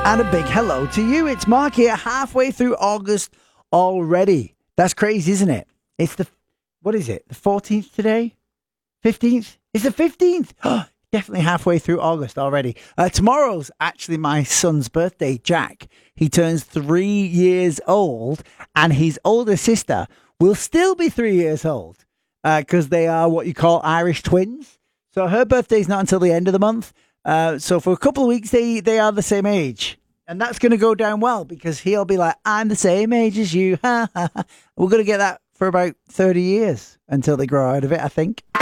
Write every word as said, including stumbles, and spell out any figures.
And a big hello to you. It's Mark here, halfway through August already. That's crazy, isn't it? It's the, what is it? The fourteenth today? fifteenth? It's the fifteenth. Oh, definitely halfway through August already. Uh, tomorrow's actually my son's birthday, Jack. He turns three years old, and his older sister will still be three years old because uh, they are what you call Irish twins. So her birthday's not until the end of the month. Uh, so for a couple of weeks, they, they are the same age. And that's going to go down well because he'll be like, I'm the same age as you. We're going to get that for about thirty years until they grow out of it, I think.